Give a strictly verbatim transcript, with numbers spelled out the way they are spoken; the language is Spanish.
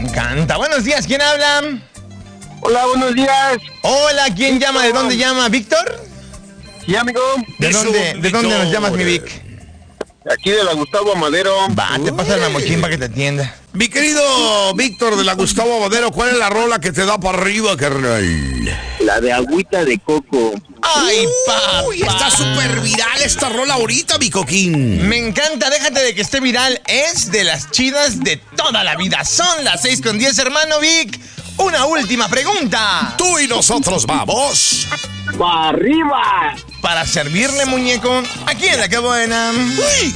encanta. Buenos días, ¿quién habla? Hola, buenos días. Hola, ¿quién Víctor. llama? ¿De dónde llama? ¿Víctor? Sí, amigo. ¿De dónde, ¿De dónde nos llamas, mi Vic? Aquí de la Gustavo Amadero. Va, te pasa la mochín para que te atienda. Mi querido Víctor de la Gustavo Amadero, ¿cuál es la rola que te da para arriba, carnal? La de agüita de coco. ¡Ay, papá! Uy, está súper viral esta rola ahorita, mi coquín. Me encanta, déjate de que esté viral. Es de las chidas de toda la vida. Son las seis con diez, hermano Vic. Una última pregunta. Tú y nosotros vamos. ¡Para arriba! Para servirle, muñeco, aquí en La Que Buena. Uy.